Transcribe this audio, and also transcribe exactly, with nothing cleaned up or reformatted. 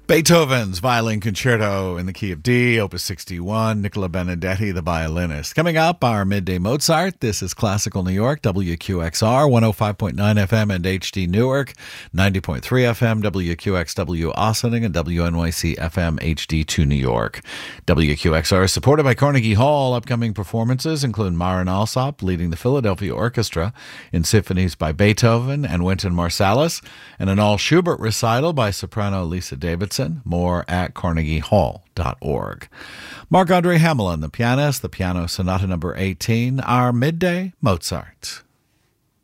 Beethoven's Violin Concerto in the key of D, Opus sixty-one, Nicola Benedetti, the violinist. Coming up, our Midday Mozart. This is Classical New York, W Q X R, one oh five point nine F M and H D Newark, ninety point three F M, W Q X W Ossining, and W N Y C F M H D two New York. W Q X R is supported by Carnegie Hall. Upcoming performances include Marin Alsop leading the Philadelphia Orchestra in symphonies by Beethoven and Wynton Marsalis, and an all-Schubert recital by soprano Lisa Davidson. More at carnegie hall dot org. Marc-Andre Hamelin, the pianist, the piano sonata number eighteen, our Midday Mozart.